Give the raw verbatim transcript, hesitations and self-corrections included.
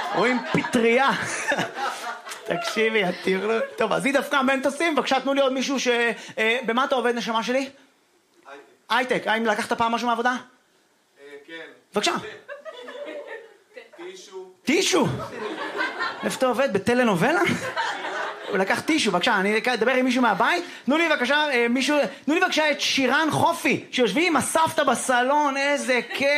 רואים פטריה. תקשיבי, התירלו. טוב, אז היא דווקא מנטוסים, בבקשה, תנו לי עוד מישהו ש... במה אתה עובד, נשמה שלי? הייטק. הייטק, האם לקחת פעם משהו מהעבודה? כן. בבקשה. טישו. טישו? איפה אתה עובד? בטלנובלה? הוא לקח טישו, בבקשה, אני אדבר עם מישהו מהבית. תנו לי בבקשה, מישהו... תנו לי בבקשה את שירן חופי, שיושבים עם הסבתא בסלון, איזה כיף.